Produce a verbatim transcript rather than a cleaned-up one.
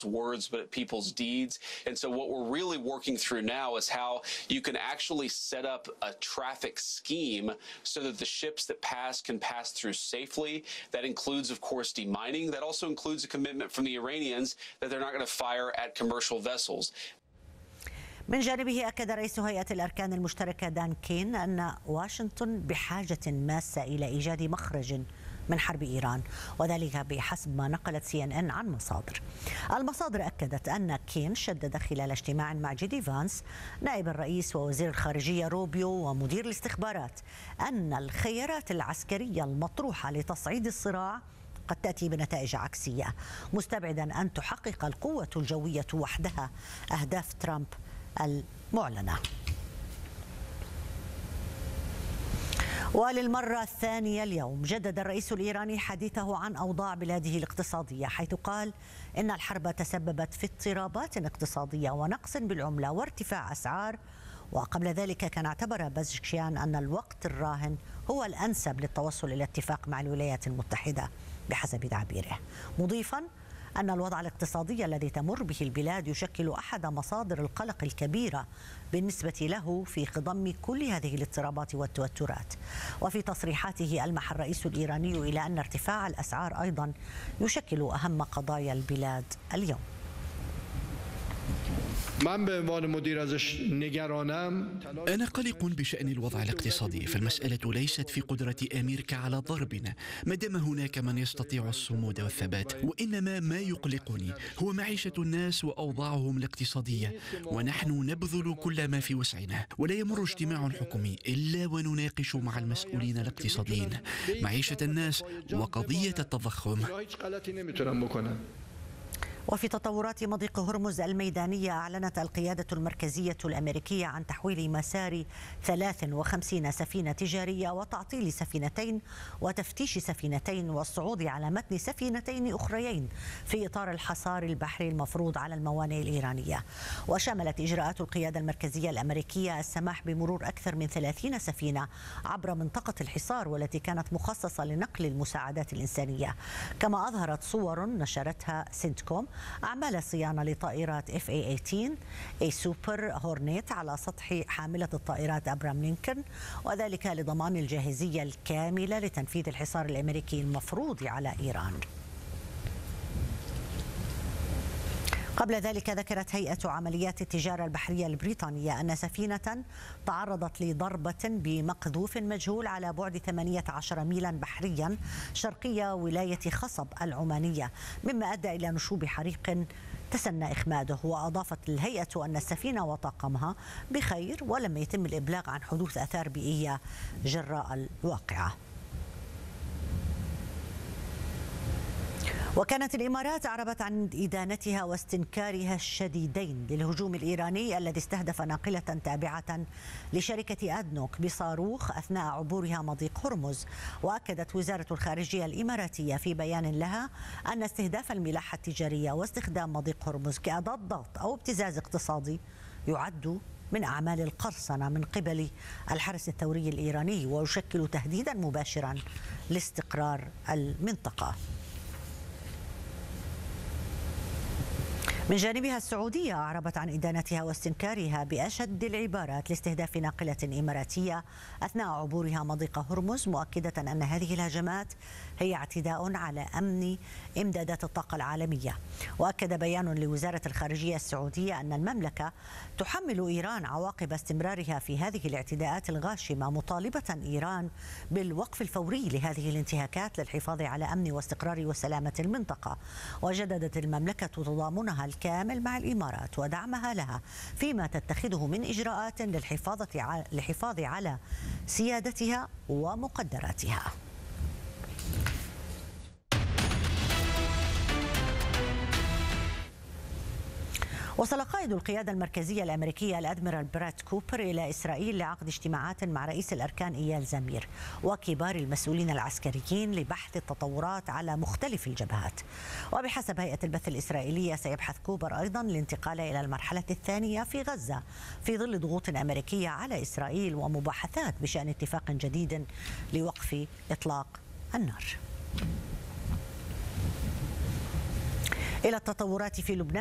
words but at people's deeds. And so what we're really working through now is how you can actually set up a traffic scheme so that the ships that pass can pass through safely. That includes, of course, demining. That also includes a commitment from the Iranians that they're not going to fire at commercial vessels. من جانبه أكد رئيس هيئة الأركان المشتركة دان كين أن واشنطن بحاجة ماسة إلى إيجاد مخرج من حرب إيران، وذلك بحسب ما نقلت سي إن إن عن مصادر. المصادر أكدت أن كين شدد خلال اجتماع مع جيدي فانس نائب الرئيس ووزير الخارجية روبيو ومدير الاستخبارات أن الخيارات العسكرية المطروحة لتصعيد الصراع قد تأتي بنتائج عكسية، مستبعدا أن تحقق القوة الجوية وحدها أهداف ترامب المعلنة. وللمرة الثانية اليوم جدد الرئيس الإيراني حديثه عن أوضاع بلاده الاقتصادية، حيث قال إن الحرب تسببت في اضطرابات اقتصادية ونقص بالعملة وارتفاع أسعار. وقبل ذلك كان اعتبر بازشكيان أن الوقت الراهن هو الأنسب للتوصل إلى اتفاق مع الولايات المتحدة بحسب تعبيره، مضيفا أن الوضع الاقتصادي الذي تمر به البلاد يشكل أحد مصادر القلق الكبيرة بالنسبة له في خضم كل هذه الاضطرابات والتوترات. وفي تصريحاته ألمح الرئيس الإيراني إلى أن ارتفاع الأسعار أيضا يشكل أهم قضايا البلاد اليوم. أنا قلق بشأن الوضع الاقتصادي، فالمسألة ليست في قدرة أمريكا على ضربنا ما دام هناك من يستطيع الصمود والثبات، وإنما ما يقلقني هو معيشة الناس وأوضاعهم الاقتصادية، ونحن نبذل كل ما في وسعنا، ولا يمر اجتماع حكومي إلا ونناقش مع المسؤولين الاقتصاديين معيشة الناس وقضية التضخم. وفي تطورات مضيق هرمز الميدانية، أعلنت القيادة المركزية الأمريكية عن تحويل مسار ثلاث وخمسين سفينة تجارية وتعطيل سفينتين وتفتيش سفينتين والصعود على متن سفينتين أخريين في إطار الحصار البحري المفروض على الموانئ الإيرانية. وشملت إجراءات القيادة المركزية الأمريكية السماح بمرور أكثر من ثلاثين سفينة عبر منطقة الحصار والتي كانت مخصصة لنقل المساعدات الإنسانية. كما أظهرت صور نشرتها سنتكوم أعمال صيانة لطائرات إف إيه ثمانية عشر أي سوبر هورنيت على سطح حاملة الطائرات أبرام لينكولن، وذلك لضمان الجاهزية الكاملة لتنفيذ الحصار الأمريكي المفروض على إيران. قبل ذلك ذكرت هيئة عمليات التجارة البحرية البريطانية أن سفينة تعرضت لضربة بمقذوف مجهول على بعد ثمانية عشر ميلا بحريا شرقية ولاية خصب العمانية، مما أدى إلى نشوب حريق تسنى إخماده. وأضافت الهيئة أن السفينة وطاقمها بخير ولم يتم الإبلاغ عن حدوث آثار بيئية جراء الواقعة. وكانت الإمارات أعربت عن إدانتها واستنكارها الشديدين للهجوم الإيراني الذي استهدف ناقلة تابعة لشركة أدنوك بصاروخ أثناء عبورها مضيق هرمز. وأكدت وزارة الخارجية الإماراتية في بيان لها أن استهداف الملاحة التجارية واستخدام مضيق هرمز كأداة ضغط أو ابتزاز اقتصادي يعد من أعمال القرصنة من قبل الحرس الثوري الإيراني ويشكل تهديدا مباشرا لاستقرار المنطقة. من جانبها السعودية أعربت عن إدانتها واستنكارها بأشد العبارات لاستهداف ناقلة إماراتية أثناء عبورها مضيق هرمز، مؤكدة أن هذه الهجمات هي اعتداء على أمن إمدادات الطاقة العالمية. وأكد بيان لوزارة الخارجية السعودية أن المملكة تحمل إيران عواقب استمرارها في هذه الاعتداءات الغاشمة، مطالبة إيران بالوقف الفوري لهذه الانتهاكات للحفاظ على أمن واستقرار وسلامة المنطقة. وجددت المملكة تضامنها الكامل مع الإمارات ودعمها لها فيما تتخذه من إجراءات للحفاظ على سيادتها ومقدراتها. وصل قائد القيادة المركزية الأمريكية الأدميرال برات كوبر إلى إسرائيل لعقد اجتماعات مع رئيس الأركان إيال زمير وكبار المسؤولين العسكريين لبحث التطورات على مختلف الجبهات. وبحسب هيئة البث الإسرائيلية سيبحث كوبر أيضا الانتقال إلى المرحلة الثانية في غزة في ظل ضغوط أمريكية على إسرائيل ومباحثات بشأن اتفاق جديد لوقف إطلاق النار. إلى التطورات في لبنان.